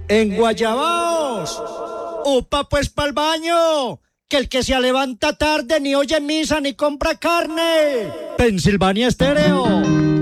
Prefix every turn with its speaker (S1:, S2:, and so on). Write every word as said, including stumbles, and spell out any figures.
S1: En Guayabaos. Upa pues pa'l baño. Que el que se levanta tarde ni oye misa ni compra carne. Pensilvania Estéreo.